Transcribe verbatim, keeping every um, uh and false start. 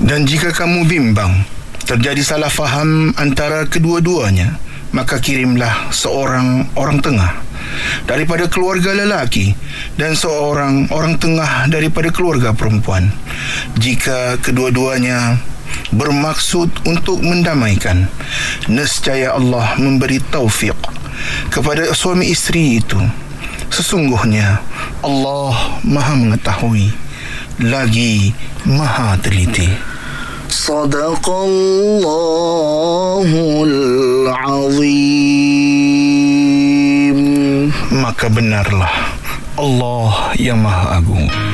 Dan jika kamu bimbang terjadi salah faham antara kedua-duanya, maka kirimlah seorang orang tengah daripada keluarga lelaki dan seorang orang tengah daripada keluarga perempuan. Jika kedua-duanya bermaksud untuk mendamaikan, nescaya Allah memberi taufik kepada suami isteri itu. Sesungguhnya Allah Maha mengetahui lagi Maha teliti. Sadaqallahul azim. Maka benarlah Allah yang Maha Agung.